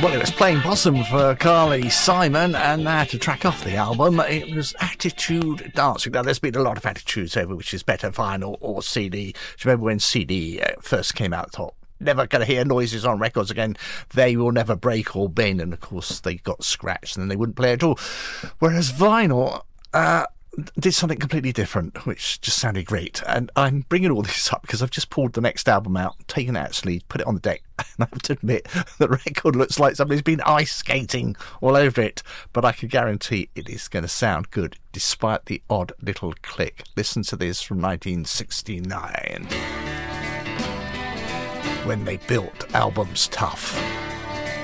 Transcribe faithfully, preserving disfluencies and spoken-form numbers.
Well, it was plain possum for Carly Simon, and they had to track off the album. It was Attitude Dancing. Now, there's been a lot of attitudes over which is better, vinyl or C D. Do you remember when C D uh, first came out? Thought, never going to hear noises on records again. They will never break or bend. And, of course, they got scratched and then they wouldn't play at all. Whereas vinyl... Uh, did something completely different, which just sounded great. And I'm bringing all this up because I've just pulled the next album out, taken it out of sleeve, put it on the deck, and I have to admit the record looks like somebody's been ice skating all over it, but I can guarantee it is going to sound good despite the odd little click. Listen to this from nineteen sixty-nine, when they built albums tough.